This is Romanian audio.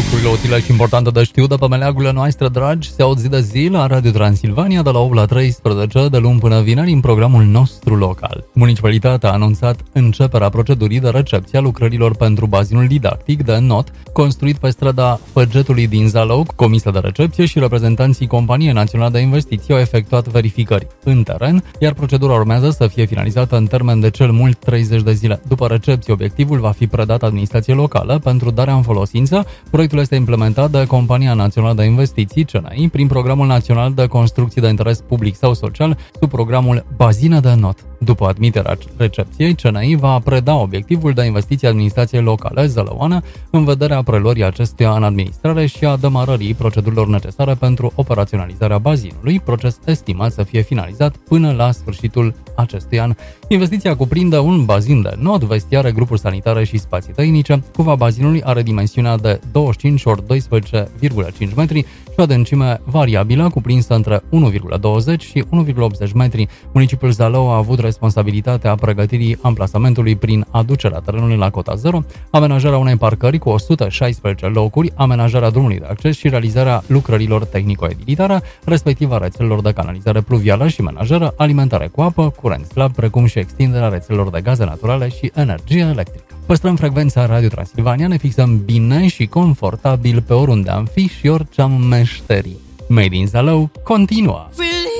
lucrurile utile și importante de știut de pe meleagurile noastre dragi se aud zi de zi la Radio Transilvania de la 8 la 13 de luni până vineri în programul nostru local. Municipalitatea a anunțat începerea procedurii de recepție a lucrărilor pentru bazinul didactic de not construit pe strada Făgetului din Zalău. Comisia de recepție și reprezentanții Companiei Naționale de Investiții au efectuat verificări în teren, iar procedura urmează să fie finalizată în termen de cel mult 30 de zile. După recepție, obiectivul va fi predat administrației locală pentru darea în folosință. Proiectul este implementat de Compania Națională de Investiții, CNI, prin Programul Național de Construcții de Interes Public sau Social, sub programul Bazine de Not. După admiterea recepției, CNI va preda obiectivul de investiție administrației locale zălăoană în vederea preluării acestuia în administrare și a demarării procedurilor necesare pentru operaționalizarea bazinului, proces estimat să fie finalizat până la sfârșitul acestui an. Investiția cuprinde un bazin de not, vestiare, grupuri sanitare și spații tehnice. Cuva bazinului are dimensiunea de 25 × 12,5 metri și o adâncime variabilă cuprinsă între 1,20 și 1,80 metri. Municipiul Zalău a avut responsabilitatea pregătirii amplasamentului prin aducerea terenului la cota 0, amenajarea unei parcări cu 116 locuri, amenajarea drumului de acces și realizarea lucrărilor tehnico-edilitare, respectiv a rețelelor de canalizare pluvială și menajeră, alimentare cu apă, curent slab, precum și extinderea rețelelor de gaze naturale și energie electrică. Păstrăm frecvența Radio Transilvania, ne fixăm bine și confortabil pe oriunde am fi și orice am meșteri. Made in Zalău continuă!